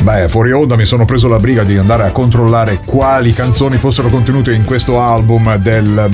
Beh, fuori onda mi sono preso la briga di andare a controllare quali canzoni fossero contenute in questo album del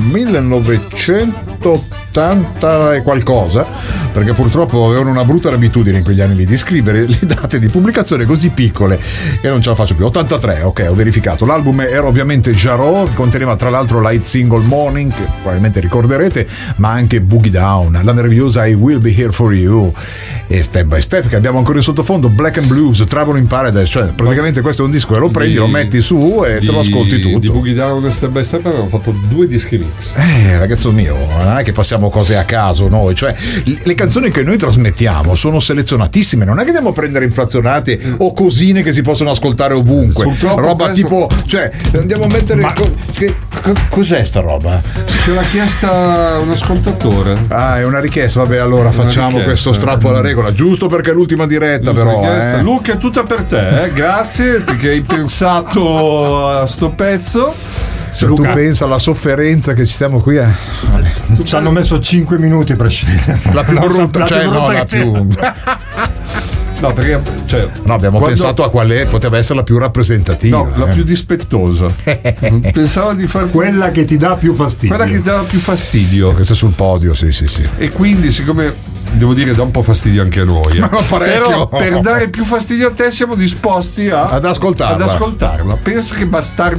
1980 e qualcosa, perché purtroppo avevano una brutta abitudine in quegli anni lì di scrivere le date di pubblicazione così piccole che non ce la faccio più. 83, ok, ho verificato. L'album era ovviamente Jarreau, conteneva tra l'altro la hit single Morning, che probabilmente ricorderete, ma anche Boogie Down, la meravigliosa I Will Be Here For You e Step By Step, che abbiamo ancora in sottofondo, Black and Blues, Trouble in Paradise. Cioè praticamente questo è un disco e lo prendi, lo metti su e te lo ascolti tutto. Di Boogie Down e Step By Step abbiamo fatto 2 dischi mix. Ragazzo mio, non è che passiamo cose a caso noi, cioè le canzoni che noi trasmettiamo sono selezionatissime, non è che andiamo a prendere inflazionate o cosine che si possono ascoltare ovunque. Purtroppo roba questo... tipo, cioè andiamo a mettere cos'è sta roba? Ce l'ha chiesta un ascoltatore. Ah, è una richiesta, vabbè, allora facciamo questo strappo alla regola, giusto perché è l'ultima diretta. Però Luca, è tutta per te, grazie perché hai pensato a sto pezzo. Se Luca, tu pensa alla sofferenza che ci stiamo qui ci hanno messo 5 minuti per scegliere la più brutta, cioè no, la più no, perché abbiamo pensato a quale poteva essere la più rappresentativa, no, la più dispettosa. Pensavo di fare quella che ti dà più fastidio. Quella che ti dà più fastidio. Questa è sul podio, sì. E quindi, siccome devo dire dà un po' fastidio anche a noi, però per dare più fastidio a te siamo disposti ad ascoltarla. Pensa che bastardi